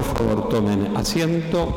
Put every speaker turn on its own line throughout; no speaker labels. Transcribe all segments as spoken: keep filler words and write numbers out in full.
favor, tomen asiento.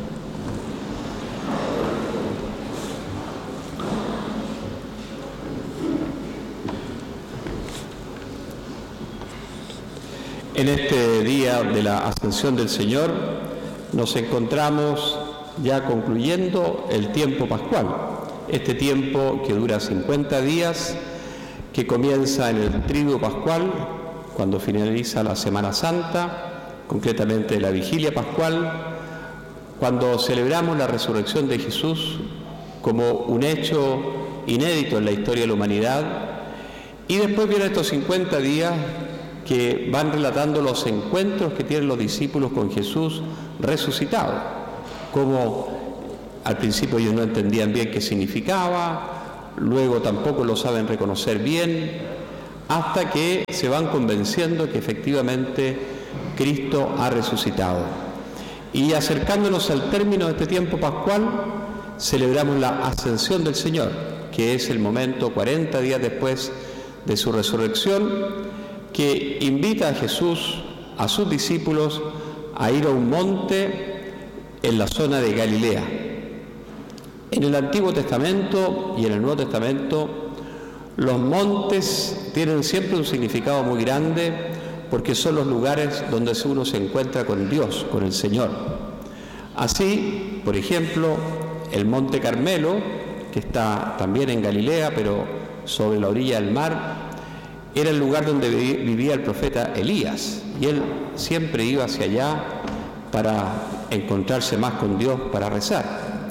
En este día de la Ascensión del Señor nos encontramos ya concluyendo el tiempo pascual, este tiempo que dura cincuenta días, que comienza en el Triduo Pascual, cuando finaliza la Semana Santa, concretamente la Vigilia Pascual, cuando celebramos la resurrección de Jesús como un hecho inédito en la historia de la humanidad, y después vienen estos cincuenta días que van relatando los encuentros que tienen los discípulos con Jesús resucitado, como al principio ellos no entendían bien qué significaba, luego tampoco lo saben reconocer bien, hasta que se van convenciendo que efectivamente Cristo ha resucitado. Y acercándonos al término de este tiempo pascual, celebramos la Ascensión del Señor, que es el momento cuarenta días después de su resurrección, que invita a Jesús, a sus discípulos, a ir a un monte en la zona de Galilea. En el Antiguo Testamento y en el Nuevo Testamento, los montes tienen siempre un significado muy grande porque son los lugares donde uno se encuentra con Dios, con el Señor. Así, por ejemplo, el Monte Carmelo, que está también en Galilea, pero sobre la orilla del mar, era el lugar donde vivía el profeta Elías, y él siempre iba hacia allá para encontrarse más con Dios, para rezar.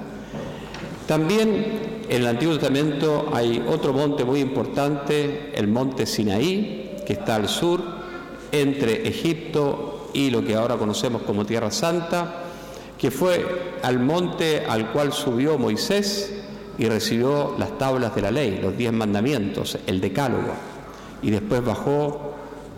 También en el Antiguo Testamento hay otro monte muy importante, el monte Sinaí, que está al sur, entre Egipto y lo que ahora conocemos como Tierra Santa, que fue al monte al cual subió Moisés y recibió las tablas de la ley, los diez mandamientos, el decálogo. Y después bajó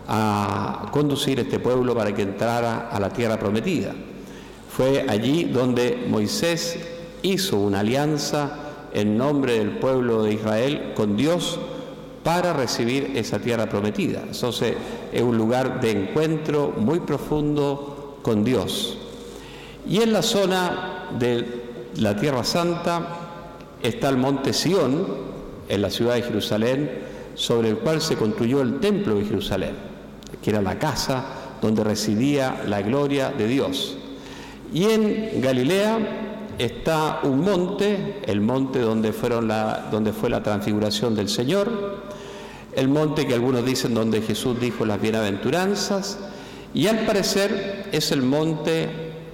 a conducir este pueblo para que entrara a la tierra prometida. Fue allí donde Moisés hizo una alianza en nombre del pueblo de Israel con Dios para recibir esa tierra prometida. Entonces es un lugar de encuentro muy profundo con Dios. Y en la zona de la Tierra Santa está el monte Sión, en la ciudad de Jerusalén, sobre el cual se construyó el templo de Jerusalén, que era la casa donde residía la gloria de Dios. Y en Galilea está un monte, el monte donde, fueron la, donde fue la transfiguración del Señor, el monte que algunos dicen donde Jesús dijo las bienaventuranzas, y al parecer es el monte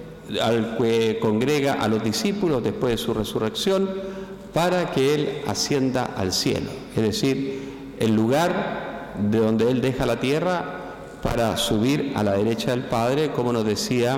al que congrega a los discípulos después de su resurrección para que Él ascienda al cielo, es decir, el lugar de donde Él deja la tierra para subir a la derecha del Padre, como nos decía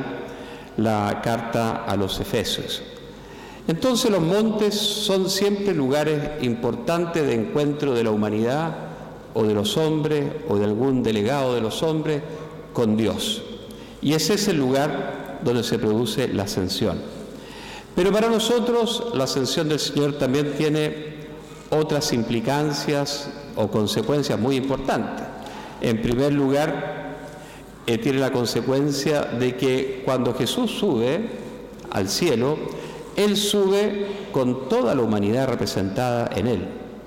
la carta a los Efesios. Entonces los montes son siempre lugares importantes de encuentro de la humanidad o de los hombres o de algún delegado de los hombres con Dios. Y ese es el lugar donde se produce la ascensión. Pero para nosotros la ascensión del Señor también tiene otras implicancias o consecuencias muy importantes. En primer lugar, eh, tiene la consecuencia de que cuando Jesús sube al cielo, Él sube con toda la humanidad representada en Él.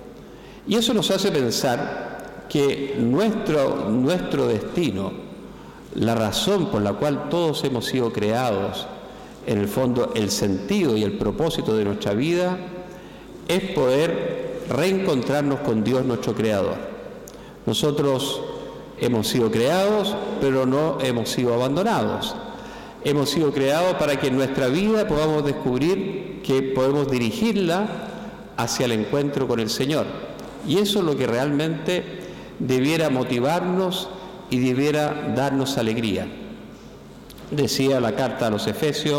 Y eso nos hace pensar que nuestro, nuestro destino, la razón por la cual todos hemos sido creados, en el fondo el sentido y el propósito de nuestra vida, es poder reencontrarnos con Dios nuestro Creador. Nosotros hemos sido creados, pero no hemos sido abandonados. Hemos sido creados para que en nuestra vida podamos descubrir que podemos dirigirla hacia el encuentro con el Señor. Y eso es lo que realmente debiera motivarnos y debiera darnos alegría. Decía la carta a los Efesios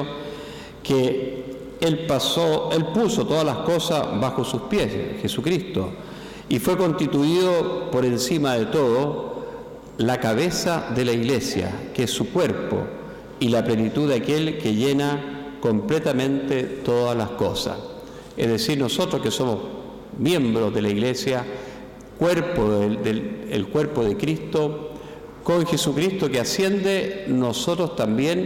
que Él pasó, Él puso todas las cosas bajo sus pies, Jesucristo, y fue constituido por encima de todo la cabeza de la Iglesia, que es su cuerpo, y la plenitud de aquel que llena completamente todas las cosas. Es decir, nosotros que somos miembros de la Iglesia, cuerpo del, del el cuerpo de Cristo, con Jesucristo que asciende, nosotros también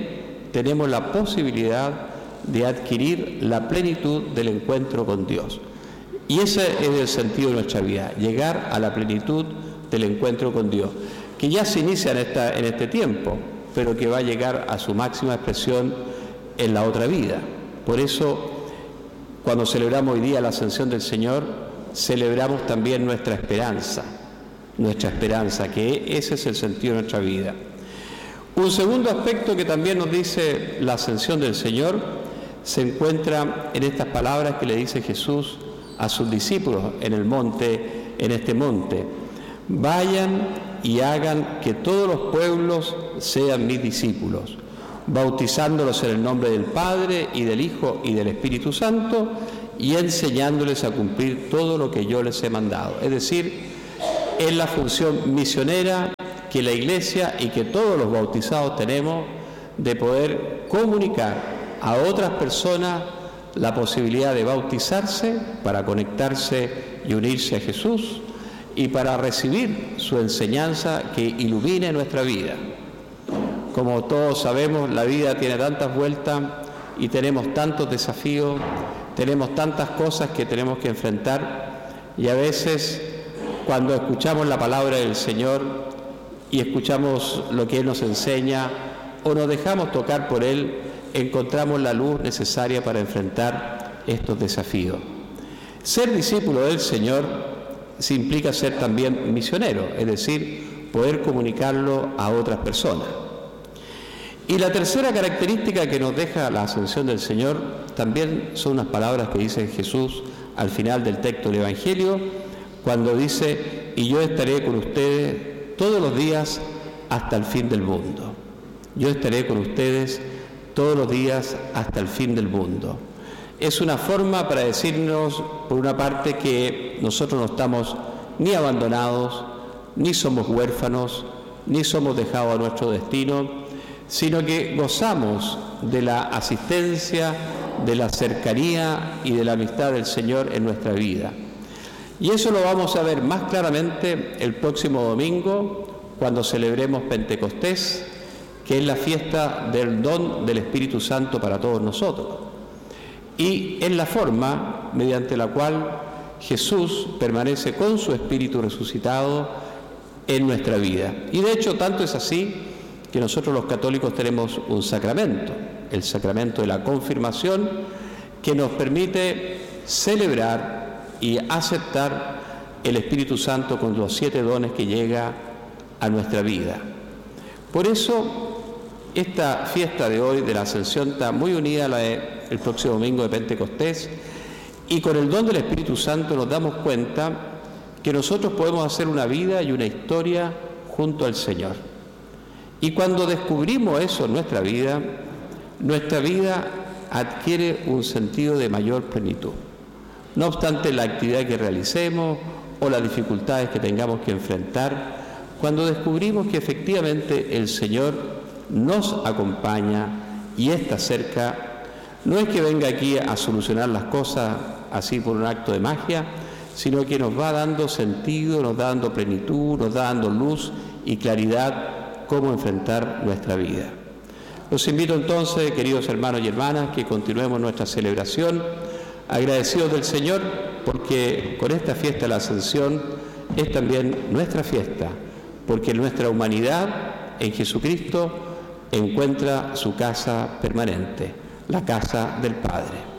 tenemos la posibilidad de adquirir la plenitud del encuentro con Dios. Y ese es el sentido de nuestra vida, llegar a la plenitud del encuentro con Dios, que ya se inicia en, esta, en este tiempo, pero que va a llegar a su máxima expresión en la otra vida. Por eso, cuando celebramos hoy día la ascensión del Señor, celebramos también nuestra esperanza, nuestra esperanza, que ese es el sentido de nuestra vida. Un segundo aspecto que también nos dice la ascensión del Señor se encuentra en estas palabras que le dice Jesús a sus discípulos en el monte, en este monte: vayan y hagan que todos los pueblos sean mis discípulos, bautizándolos en el nombre del Padre y del Hijo y del Espíritu Santo, y enseñándoles a cumplir todo lo que yo les he mandado. Es decir, es la función misionera que la Iglesia y que todos los bautizados tenemos de poder comunicar a otras personas la posibilidad de bautizarse para conectarse y unirse a Jesús y para recibir su enseñanza que ilumine nuestra vida. Como todos sabemos, la vida tiene tantas vueltas y tenemos tantos desafíos, tenemos tantas cosas que tenemos que enfrentar, y a veces cuando escuchamos la palabra del Señor y escuchamos lo que Él nos enseña o nos dejamos tocar por Él, encontramos la luz necesaria para enfrentar estos desafíos. Ser discípulo del Señor se implica ser también misionero, es decir, poder comunicarlo a otras personas. Y la tercera característica que nos deja la ascensión del Señor también son unas palabras que dice Jesús al final del texto del Evangelio, cuando dice: y yo estaré con ustedes todos los días hasta el fin del mundo. Yo estaré con ustedes todos los días hasta el fin del mundo. Es una forma para decirnos, por una parte, que nosotros no estamos ni abandonados, ni somos huérfanos, ni somos dejados a nuestro destino, sino que gozamos de la asistencia, de la cercanía y de la amistad del Señor en nuestra vida. Y eso lo vamos a ver más claramente el próximo domingo, cuando celebremos Pentecostés, que es la fiesta del don del Espíritu Santo para todos nosotros. Y es la forma mediante la cual Jesús permanece con su Espíritu resucitado en nuestra vida. Y de hecho, tanto es así que nosotros los católicos tenemos un sacramento, el sacramento de la confirmación, que nos permite celebrar y aceptar el Espíritu Santo con los siete dones que llega a nuestra vida. Por eso, esta fiesta de hoy de la Ascensión está muy unida a la del próximo domingo de Pentecostés, y con el don del Espíritu Santo nos damos cuenta que nosotros podemos hacer una vida y una historia junto al Señor. Y cuando descubrimos eso en nuestra vida, nuestra vida adquiere un sentido de mayor plenitud. No obstante la actividad que realicemos o las dificultades que tengamos que enfrentar, cuando descubrimos que efectivamente el Señor nos acompaña y está cerca, no es que venga aquí a solucionar las cosas así por un acto de magia, sino que nos va dando sentido, nos va dando plenitud, nos va dando luz y claridad cómo enfrentar nuestra vida. Los invito entonces, queridos hermanos y hermanas, que continuemos nuestra celebración, agradecidos del Señor, porque con esta fiesta de la Ascensión es también nuestra fiesta, porque nuestra humanidad en Jesucristo encuentra su casa permanente, la casa del Padre.